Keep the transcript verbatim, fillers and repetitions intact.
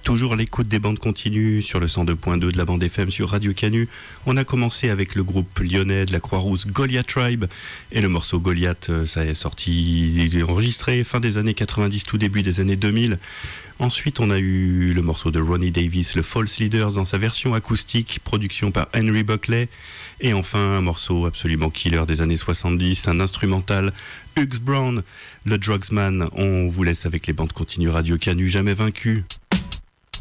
Toujours à l'écoute des bandes continues sur le cent deux point deux de la bande F M sur Radio Canu. On a commencé avec le groupe lyonnais de la Croix-Rousse Goliath Tribe et le morceau Goliath, ça est sorti, il est enregistré fin des années quatre-vingt-dix, tout début des années deux mille. Ensuite, on a eu le morceau de Ronnie Davis, le False Leaders, dans sa version acoustique, production par Henry Buckley. Et enfin, un morceau absolument killer des années soixante-dix, un instrumental, Hughes Brown, le Drugsman. On vous laisse avec les bandes continues Radio Canu, jamais vaincu.